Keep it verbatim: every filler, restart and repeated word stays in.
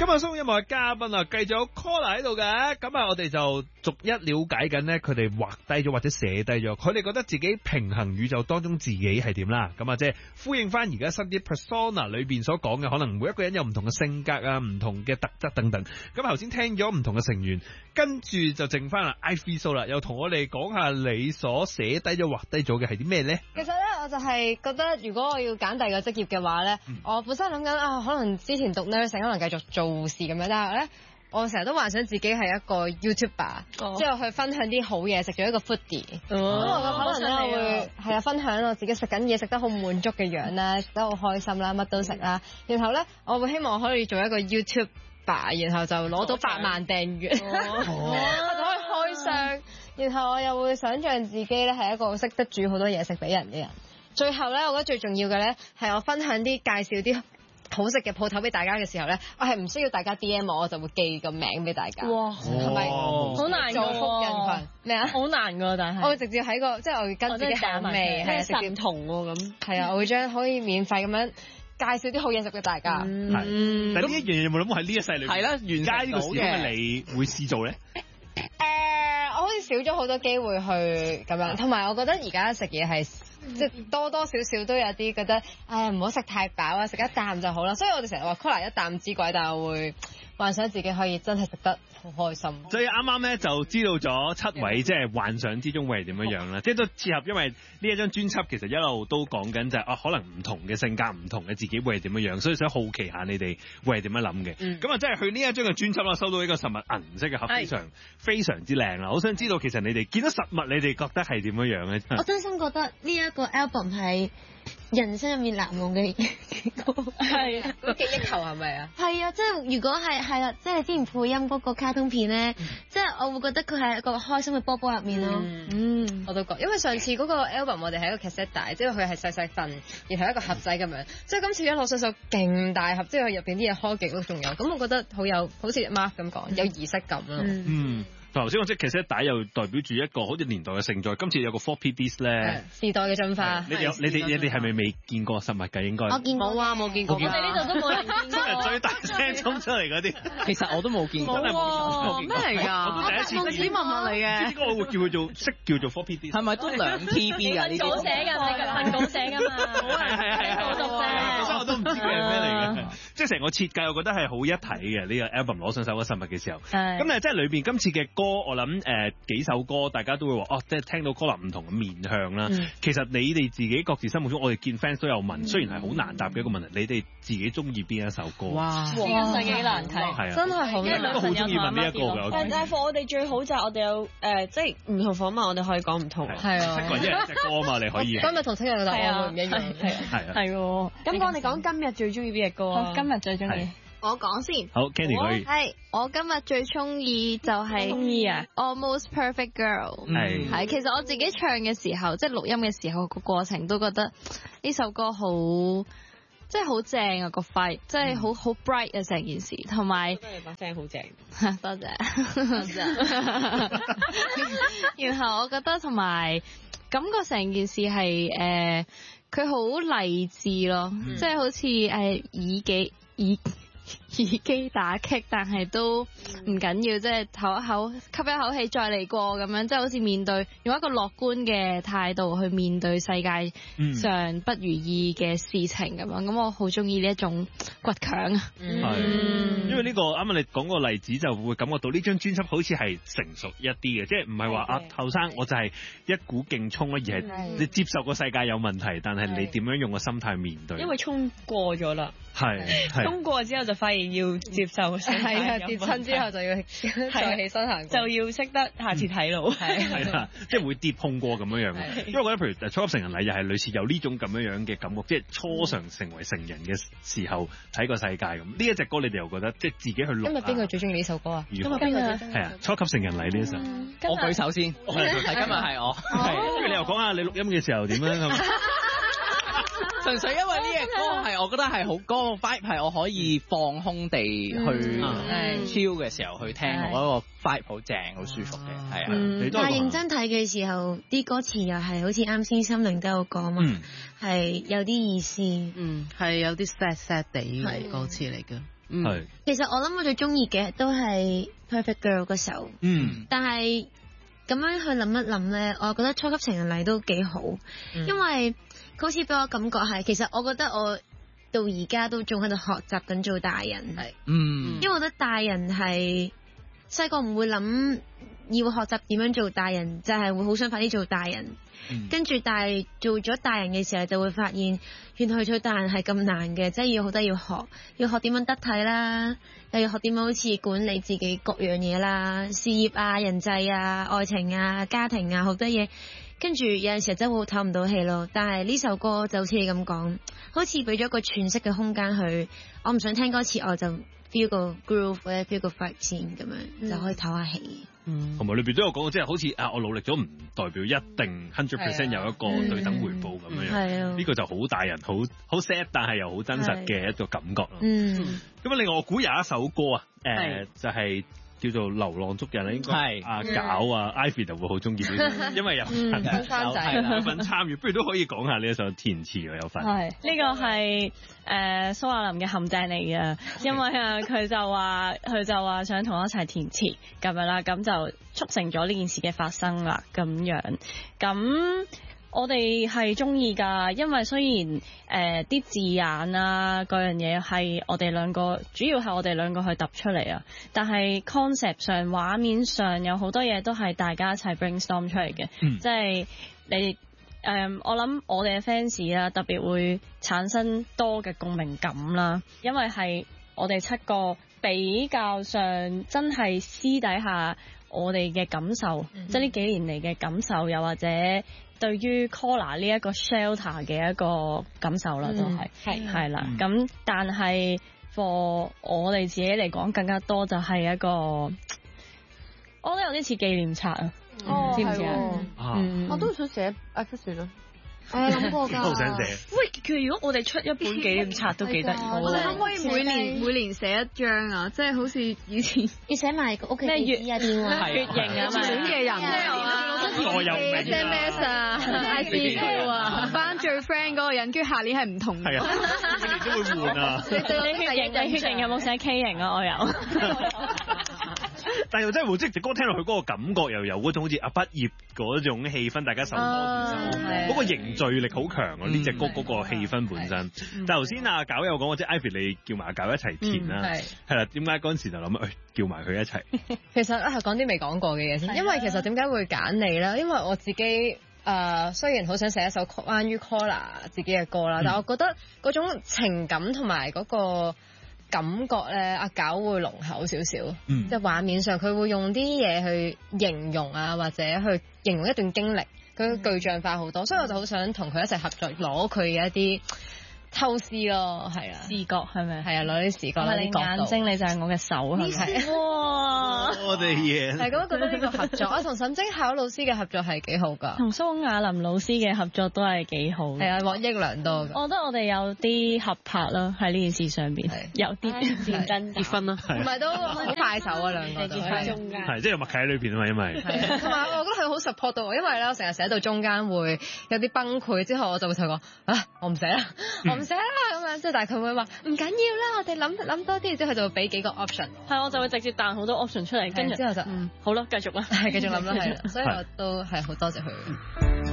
今日鬆音樂嘅嘉賓啊，繼續有 Collar 喺度嘅，咁啊，我哋就逐一了解緊呢，佢哋畫低咗或者寫低咗，佢哋覺得自己平衡宇宙當中自己係點啦，咁啊，即係呼應翻而家新啲 persona 裏邊所講嘅，可能每一個人有唔同嘅性格啊，唔同嘅特質等等。咁頭先聽咗唔同嘅成員，跟住就剩翻啦 Ivy So 啦，又同我哋講下你所寫低咗畫低咗嘅係啲咩呢？ 其實咧，我就係覺得如果我要揀第二個職業嘅話咧，嗯、我本身諗緊啊，可能之前讀 nursing 可能繼續做護士咁樣，但係咧，我成日都幻想自己係一個 YouTuber，之後、哦、去分享啲好嘢食，做一個 foodie。咁、哦、我可能咧會係啊，分享我自己食緊嘢食得好滿足嘅樣啦，食得好開心啦，乜都食啦。然後咧，我會希望可以做一個 YouTuber，然後就攞到八萬訂閱，哦、我就可以開箱。然後我又會想象自己咧係一個識得煮好多嘢食俾人嘅人。最後咧，我覺得最重要嘅咧係我分享啲介紹啲好食嘅鋪頭俾大家嘅時候咧，我係唔需要大家 D M 我，我就會寄個名俾大家。哇，係咪好難做福人群咩啊？好難噶，但係我會直接喺個即係我會跟自己口味係神同咁。係啊，我會將可以免費咁樣介紹啲好嘢食俾大家。 嗯，但呢一樣嘢有冇諗過喺呢一世裏邊？係啦，原街呢個時嘅你會試做咧？ 誒、呃，我好似少咗好多機會去咁樣，同埋我覺得而家食嘢係即係多多少少都有啲覺得，唉，唔好食太飽啊，食一啖就好啦。所以我哋成日話 Collar 一啖之鬼，但係我會幻想自己可以真係食得好開心。 所以啱啱咧就知道咗七位即係幻想之中會係點樣樣啦，即係都切合，因為呢一張專輯其實一路都講緊就係、是、啊，可能唔同嘅性格、唔同嘅自己會係點樣樣，所以想好奇下你哋會係點樣諗嘅。咁啊、嗯，即係去呢一張嘅專輯啦，收到呢個實物銀色嘅盒，非常是非常之靚啦。好想知道其實你哋見到實物，你哋覺得係點樣樣咧？ 我真心覺得呢一個 album 係人生入面難忘嘅歌， 係個記憶球係咪啊？ 係啊，即係如果係係啦，即係之前配音嗰個卡通片咧，嗯、即係我會覺得佢係一個開心嘅波波入面咯。嗯， 嗯我都覺，因為上次嗰個 album 我哋係一個 cassette 帶，即係佢係細細份，然後一個盒仔咁樣，即係今次一攞上手勁大盒，即係佢入邊啲嘢開極都仲有，咁我覺得好有，好似 Mark 咁講，有儀式感咯。嗯。 嗯頭先我即係其實帶又代表住一個好似年代嘅盛載，今次有個 four P Disc 咧， 時代嘅進化。 你哋有你哋你哋係咪未見過實物㗎？應該我見過啊，冇見過。我哋呢度都冇人見過。 最大聲衝出嚟嗰啲， 其實我都冇見過。 冇喎，咩嚟㗎？ 我都第一次見。 文物嚟嘅。 應該我會叫佢做識叫做 four P Disc。 係咪都兩 T B 㗎？呢啲稿寫㗎，你份稿寫㗎嘛？ 係係係係。其實我都唔知佢係咩嚟嘅，即係成個設計，我覺得係好一體嘅呢個 album 攞上手嗰實物嘅時候。咁誒，即係裏邊今次嘅歌，我諗誒。幾首歌大家都會話哦，即係聽到 Collar 唔同嘅面向啦。嗯、其實你哋自己各自心目中，我哋見 fans 都有問，嗯、雖然係好難答嘅一個問題，你哋自己中意邊一首歌？ 哇，呢個世幾難睇， 係啊， 真係好難。 都好中意問呢一個嘅。 但係課我哋最好就係我哋有誒、呃，即係唔同訪問，我哋可以講唔同。 係啊， 七個人一人隻歌啊嘛，你可以。 今日同聽日嘅答案唔一樣。係啊， 係啊， 係喎。咁我哋講今日最中意邊隻歌啊？ 今日最中意。 我講先， 好 Candy 可以。 係我今日最中意就係中意啊 Almost Perfect Girl。 係係，其實我自己唱嘅時候，即係錄音嘅時候個過程都覺得呢首歌好，即係好正啊個 fight，即係好好 bright 啊成件事，同埋覺得你把聲好正， 多謝多謝。然後我覺得同埋感覺成件事係誒，佢好勵志咯，即係好似誒耳機耳。耳機打擊，但係都唔緊要，即係唞一口，吸一口氣，再嚟過咁樣，即係好似面對用一個樂觀嘅態度去面對世界上不如意嘅事情咁樣。咁、嗯、我好中意呢一種倔強啊。 係、嗯，因為呢、這個啱啱你講個例子就會感覺到呢張專輯好似係成熟一啲嘅，即係唔係話啊後生我就係一股勁衝咯，而係你接受個世界有問題，但係你點樣用個心態面對？ 因為衝過咗啦， 係衝過之後就發現要接受個世界， 係啊，跌親之後就要再起身行， 就要識得下次睇路， 係啦，即係會跌碰過咁樣樣嘅。因為我覺得譬如初級成人禮又係類似有呢種咁樣樣嘅感覺，即係初嘗成為成人嘅時候睇個世界咁。呢一隻歌你哋又覺得即係自己去錄？ 今日邊個最中意呢首歌啊？ 今日邊個係啊？初級成人禮呢一首， 我舉手先，係今日係我。 跟住你又講下你錄音嘅時候點樣咁？ 純粹因為呢隻歌係我覺得係好嗰個 vibe 係我可以放空地去超嘅時候去聽，我覺得個 vibe 好正，好舒服嘅，係啊。 但係認真睇嘅時候，啲歌詞又係好似啱先心靈都有講嘛，係有啲意思， 嗯，係有啲 sad sad 地嘅歌詞嚟嘅。 係。 其實我諗我最中意嘅都係 Perfect Girl 嗰首， 嗯， 但係咁樣去諗一諗咧，我覺得初級情人禮都幾好，因為好似俾我感覺係，其實我覺得我到而家都仲喺度學習緊做大人，係， 嗯， 因為我覺得大人係細個唔會諗要學習點樣做大人，就係會好想快啲做大人。跟住，但係做咗大人嘅時候，就會發現原來做大人係咁難嘅，即係要好多要學，要學點樣得體啦，又要學點樣好似管理自己各樣嘢啦，事業啊、人際啊、愛情啊、家庭啊，好多嘢。跟住有陣時真係會唞唔到氣咯。但係呢首歌就好似你咁講，好似俾咗個詮釋嘅空間去，我唔想聽歌詞，我就 feel 個 groove 或者 feel 個 vibe 先咁樣，嗯、就可以唞下氣。 嗯，同埋裏邊都有講，即係好似啊，我努力咗唔代表一定 hundred percent 有一個對等回報咁樣樣。係啊，呢個就好大人，好好 sad，但係又好真實嘅一個感覺咯。嗯，咁啊，另外我估有一首歌啊，誒就係叫做《流浪足印》啦，應該係阿搞啊 Ivy 就會好中意呢首，因為有份有份參與，不如都可以講下呢一首填詞啊，有份。 係呢個係誒蘇亞林嘅陷阱嚟嘅，因為啊佢就話佢就話想同我一齊填詞咁樣啦，咁就促成咗呢件事嘅發生啦，咁樣咁。我哋係中意㗎，因為雖然誒啲、呃、字眼啊嗰樣嘢係我哋兩個，主要係我哋兩個去揼出嚟啊，但係 concept 上畫面上有好多嘢都係大家一齊 brainstorm 出嚟嘅，嗯、即係你誒、呃、我諗我哋嘅 fans 啦，特別會產生多嘅共鳴感啦，因為係我哋七個比較上真係私底下我哋嘅感受，嗯、即係呢幾年嚟嘅感受，又或者對於 Collar 呢一個 shelter 嘅一個感受啦，都係係係啦。咁但係 for 我哋自己嚟講，更加多就係一個，我覺得有啲似紀念冊啊，知唔知啊？ 我都想寫 Ivy 咯。 我有諗過㗎， 好想寫。 喂，佢如果我哋出一本紀念冊都幾得意， 我哋可唔可以每年每年寫一張啊？即係好似以前要寫埋個屋企地址啊、電話、 血型啊、 選嘅人我又明 S M S 啊、I C Q 啊，班最 friend 嗰個人，跟住下年係唔同嘅。 係啊，每年都會換啊。 你血型，你血型有冇寫 K 型啊？我有。 但又真係，即係隻歌聽落去嗰個感覺又有嗰種好似啊畢業嗰種氣氛，大家手拖住手，嗰個凝聚力好強啊！呢隻歌嗰個氣氛本身。但頭先阿搞有講，即係 Ivy 你叫埋阿搞一齊填啦，係啦。點解嗰陣時就諗誒叫埋佢一齊？ 其實啊，講啲未講過嘅嘢先，因為其實點解會揀你咧？因為我自己誒、呃、雖然好想寫一首關於 Collar 自己嘅歌啦，嗯、但係我覺得嗰種情感同埋嗰個感覺咧，阿搞會濃厚少少，嗯、即係畫面上佢會用啲嘢去形容啊，或者去形容一段經歷，佢具象化好多，嗯、所以我就好想同佢一齊合作，攞佢嘅一啲透視咯，係啊，視覺係咪？係啊，攞啲視覺，攞啲眼睛，你就係我嘅手，係咪？哇！ 我哋嘢係咁覺得呢個合作，我同沈晶巧老師嘅合作係幾好㗎， 同蘇雅林老師嘅合作都係幾好，係啊，獲益良多。我覺得我哋有啲合拍啦，喺呢件事上邊，有啲認真結婚啦， 唔係都好快手啊兩個， 喺中間， 係即係默契喺裏邊啊嘛，因為同埋我覺得佢好 support 到我，因為咧我成日寫到中間會有啲崩潰，之後我就會同佢講啊，我唔寫啦，我唔寫啦咁樣，即係但係佢會話唔緊要啦，我哋諗諗多啲，之後佢就會俾幾個 option， 係我就會直接彈好多 option 出嚟，跟住之後就嗯好啦，繼續啦， 係繼續諗啦，係啦，所以我都係好多謝佢。